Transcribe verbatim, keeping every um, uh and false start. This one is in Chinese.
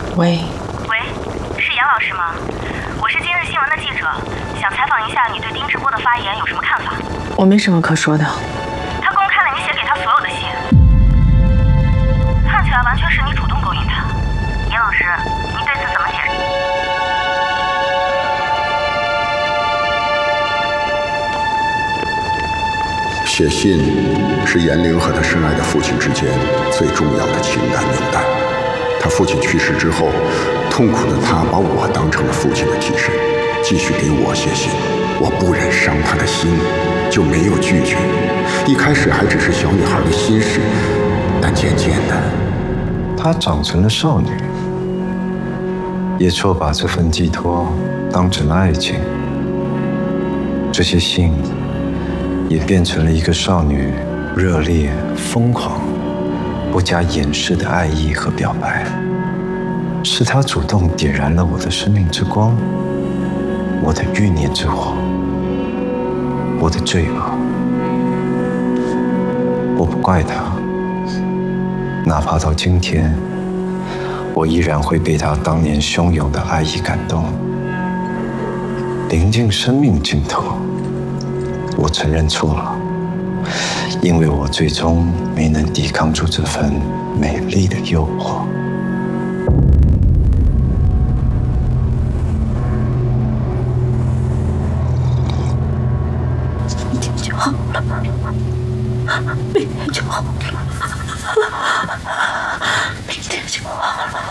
喂。 喂，是严老师吗？我是今日新闻的记者，想采访一下你对丁志波的发言有什么看法？ 我没什么可说的。 他公开了你写给他所有的信，看起来完全是你主动勾引他。严老师，你对此怎么解释？ 写信是严玲和他深爱的父亲之间最重要的情感纽带。他父亲去世之后，痛苦的他把我当成了父亲的替身，继续给我写信。我不忍伤他的心，就没有拒绝。一开始还只是小女孩的心事，但渐渐的， 她长成了少女。叶绰把这份寄托当成了爱情，这些信也变成了一个少女热烈、疯狂、不加掩饰的爱意和表白。是她主动点燃了我的生命之光，我的欲念之火，我的罪恶。我不怪她，哪怕到今天，我依然会被她当年汹涌的爱意感动。临近生命尽头，我承认错了，因为我最终没能抵抗住这份美丽的诱惑。 明天就好了，明天就好了，明天就好了。